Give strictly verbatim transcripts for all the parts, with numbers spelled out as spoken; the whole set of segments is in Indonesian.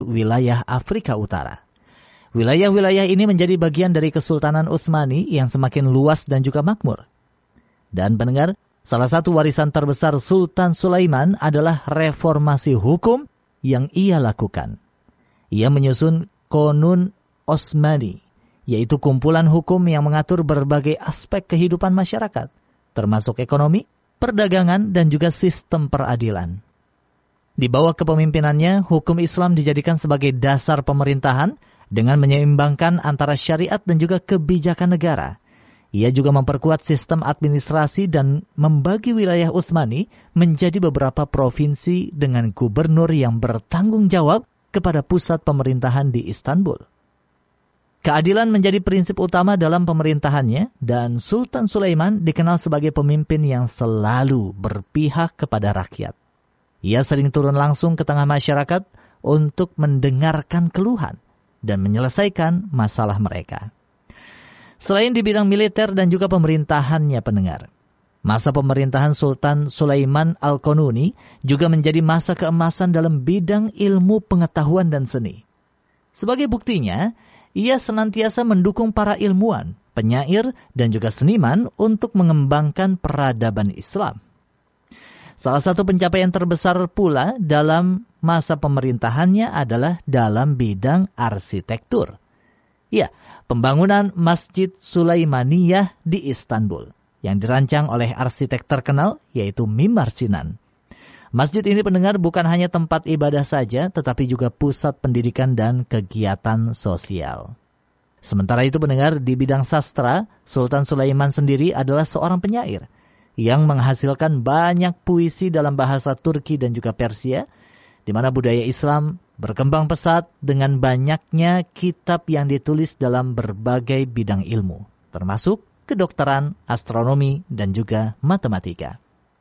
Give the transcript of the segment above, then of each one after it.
wilayah Afrika Utara. Wilayah-wilayah ini menjadi bagian dari Kesultanan Utsmani yang semakin luas dan juga makmur. Dan pendengar, salah satu warisan terbesar Sultan Sulaiman adalah reformasi hukum yang ia lakukan. Ia menyusun Qonun Osmani, yaitu kumpulan hukum yang mengatur berbagai aspek kehidupan masyarakat, termasuk ekonomi, perdagangan, dan juga sistem peradilan. Di bawah kepemimpinannya, hukum Islam dijadikan sebagai dasar pemerintahan dengan menyeimbangkan antara syariat dan juga kebijakan negara. Ia juga memperkuat sistem administrasi dan membagi wilayah Utsmani menjadi beberapa provinsi dengan gubernur yang bertanggung jawab kepada pusat pemerintahan di Istanbul. Keadilan menjadi prinsip utama dalam pemerintahannya, dan Sultan Sulaiman dikenal sebagai pemimpin yang selalu berpihak kepada rakyat. Ia sering turun langsung ke tengah masyarakat untuk mendengarkan keluhan dan menyelesaikan masalah mereka. Selain di bidang militer dan juga pemerintahannya, pendengar, masa pemerintahan Sultan Sulaiman Al-Qanuni juga menjadi masa keemasan dalam bidang ilmu pengetahuan dan seni. Sebagai buktinya, ia senantiasa mendukung para ilmuwan, penyair, dan juga seniman untuk mengembangkan peradaban Islam. Salah satu pencapaian terbesar pula dalam masa pemerintahannya adalah dalam bidang arsitektur. Ya, pembangunan Masjid Sulaimaniyah di Istanbul yang dirancang oleh arsitek terkenal yaitu Mimar Sinan. Masjid ini, pendengar, bukan hanya tempat ibadah saja, tetapi juga pusat pendidikan dan kegiatan sosial. Sementara itu, pendengar, di bidang sastra, Sultan Sulaiman sendiri adalah seorang penyair yang menghasilkan banyak puisi dalam bahasa Turki dan juga Persia, di mana budaya Islam berkembang pesat dengan banyaknya kitab yang ditulis dalam berbagai bidang ilmu, termasuk kedokteran, astronomi, dan juga matematika.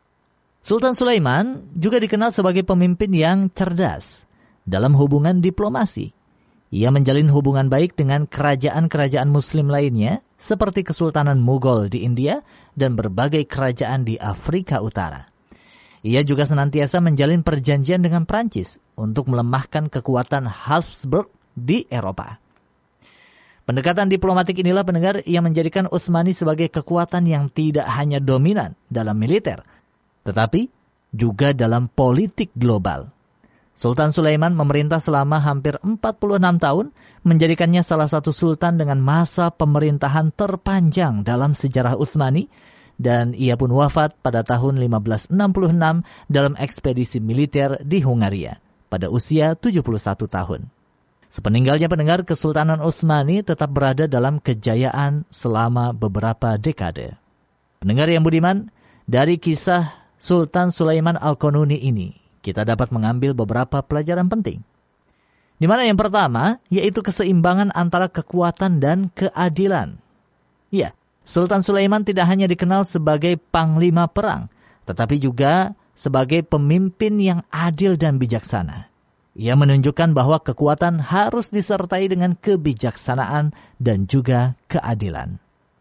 Sultan Sulaiman juga dikenal sebagai pemimpin yang cerdas dalam hubungan diplomasi. Ia menjalin hubungan baik dengan kerajaan-kerajaan Muslim lainnya, seperti Kesultanan Mughal di India dan berbagai kerajaan di Afrika Utara. Ia juga senantiasa menjalin perjanjian dengan Prancis untuk melemahkan kekuatan Habsburg di Eropa. Pendekatan diplomatik inilah, pendengar, yang menjadikan Utsmani sebagai kekuatan yang tidak hanya dominan dalam militer, tetapi juga dalam politik global. Sultan Sulaiman memerintah selama hampir empat puluh enam tahun, menjadikannya salah satu sultan dengan masa pemerintahan terpanjang dalam sejarah Utsmani, dan ia pun wafat pada tahun lima belas enam puluh enam dalam ekspedisi militer di Hungaria pada usia tujuh puluh satu tahun. Sepeninggalnya, pendengar, Kesultanan Utsmani tetap berada dalam kejayaan selama beberapa dekade. Pendengar yang budiman, dari kisah Sultan Sulaiman Al-Qanuni ini, kita dapat mengambil beberapa pelajaran penting. Di mana yang pertama, yaitu keseimbangan antara kekuatan dan keadilan. Ya, Sultan Sulaiman tidak hanya dikenal sebagai panglima perang, tetapi juga sebagai pemimpin yang adil dan bijaksana. Ia menunjukkan bahwa kekuatan harus disertai dengan kebijaksanaan dan juga keadilan.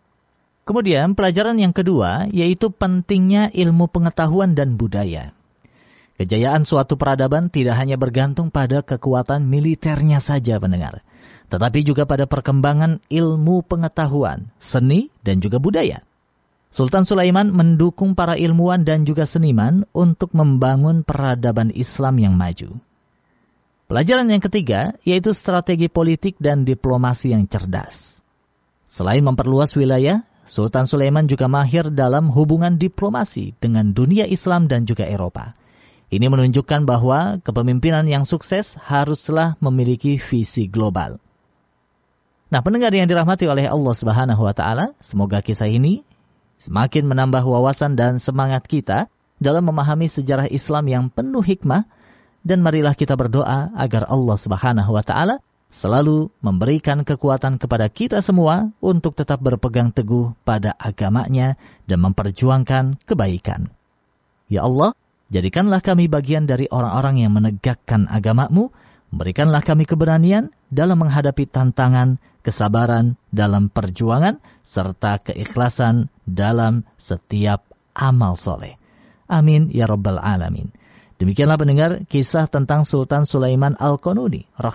Kemudian pelajaran yang kedua, yaitu pentingnya ilmu pengetahuan dan budaya. Kejayaan suatu peradaban tidak hanya bergantung pada kekuatan militernya saja, pendengar, tetapi juga pada perkembangan ilmu pengetahuan, seni, dan juga budaya. Sultan Sulaiman mendukung para ilmuwan dan juga seniman untuk membangun peradaban Islam yang maju. Pelajaran yang ketiga, yaitu strategi politik dan diplomasi yang cerdas. Selain memperluas wilayah, Sultan Sulaiman juga mahir dalam hubungan diplomasi dengan dunia Islam dan juga Eropa. Ini menunjukkan bahwa kepemimpinan yang sukses haruslah memiliki visi global. Nah, pendengar yang dirahmati oleh Allah Subhanahu wa taala, semoga kisah ini semakin menambah wawasan dan semangat kita dalam memahami sejarah Islam yang penuh hikmah, dan marilah kita berdoa agar Allah Subhanahu wa taala selalu memberikan kekuatan kepada kita semua untuk tetap berpegang teguh pada agamanya dan memperjuangkan kebaikan. Ya Allah, jadikanlah kami bagian dari orang-orang yang menegakkan agama-Mu. Berikanlah kami keberanian dalam menghadapi tantangan, kesabaran dalam perjuangan, serta keikhlasan dalam setiap amal soleh. Amin ya Rabbal Alamin. Demikianlah, pendengar, kisah tentang Sultan Sulaiman Al-Qanuni